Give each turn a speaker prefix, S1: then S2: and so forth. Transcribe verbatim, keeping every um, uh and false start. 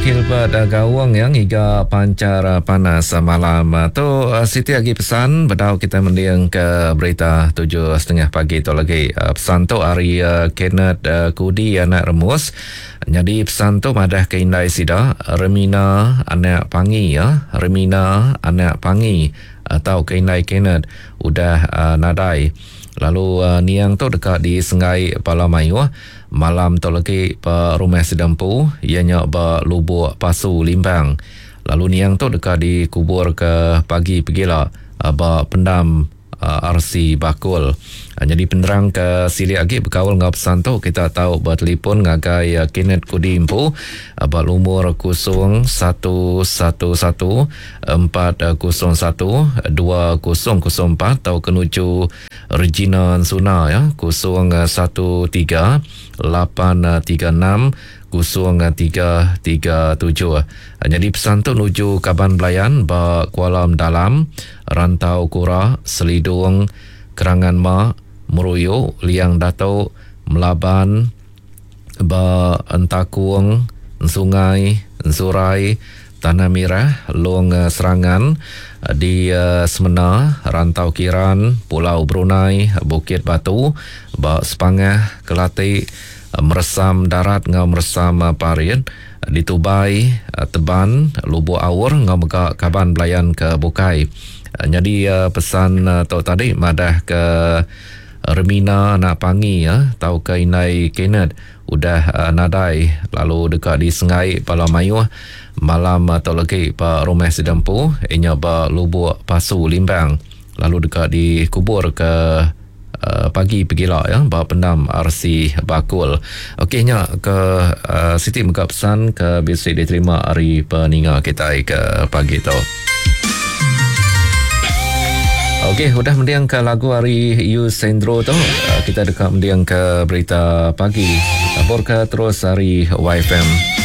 S1: Gilbert uh, Gawang yang iga pancar uh, panas uh, malam uh, tu uh, Siti lagi pesan bedau kita mendiang ke berita tujuh setengah pagi tu lagi uh, pesan tu hari uh, Kenneth uh, Kudi anak remus. Jadi pesan tu madah ke indai sida Remina anak pangi ya Remina anak pangi atau ke indai Kenneth udah uh, nadai. Lalu uh, niang tu dekat di Sengai Palamayu malam tu lagi pa rumah sedempu ianya ba lubuk pasu limbang. Lalu niang tu dekat di kubur ke pagi pegila uh, ba pendam uh, R C Bakul. Uh, jadi penerang ke sili lagi berkawal ngap pesan tu kita tahu bertelefon ngagai uh, Kenneth Kudimpu uh, ba umur kosong satu satu satu empat kosong satu dua kosong kosong empat atau kenuju Regina Suna ya kosong satu tiga lapan tiga enam kosong tiga tiga tujuh. Jadi pesan tu nuju Kaban Belayan ba Kuala Dalam Rantau Kura Selidung Kerangan Ma Meruyo Liang Dato Melaban ba Entakung Sungai Surai Tanah Merah Long Serangan di uh, Semena Rantau Kiran Pulau Brunei Bukit Batu ba Sepangah Kelati uh, Meresam Darat ngau Meresam uh, Parit uh, di Tubai uh, Teban Lubuk Awur ngau Mega Kaban Belayan ke Bukai. uh, jadi uh, pesan uh, tu tadi madah ke Remina nak pangi ya tau ke inai Kenneth udah uh, nadai lalu dekat di Sengai Palamayu malam atau lagi pa rumah sedempu inya ba lubuk pasu limbang lalu dekat di kubur ke uh, pagi pegila ya ba pendam R C Bakul. Okey nya ke uh, Siti muka pesan ke biasa diterima hari peninga kita ke pagi tu. Okey, sudah mendiang ke lagu hari You Sendro tu. Uh, kita dekat mendiang ke berita pagi. Tabur ke terus hari Y F M.